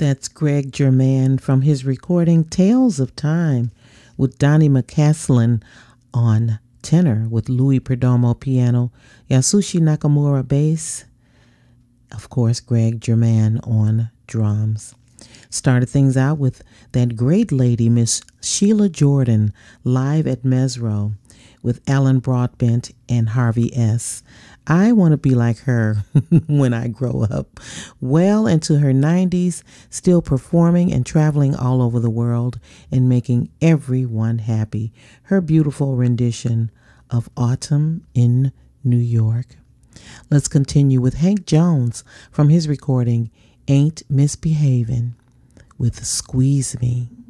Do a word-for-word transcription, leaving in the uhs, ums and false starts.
That's Greg Germain from his recording Tales of Time with Donnie McCaslin on tenor, with Louis Perdomo piano, Yasushi Nakamura bass, of course Greg Germain on drums. Started things out with that great lady, Miss Sheila Jordan, live at Mesro with Alan Broadbent and Harvey S. I want to be like her when I grow up. Well into her nineties, still performing and traveling all over the world and making everyone happy. Her beautiful rendition of Autumn in New York. Let's continue with Hank Jones from his recording Ain't Misbehavin' with Squeeze Me.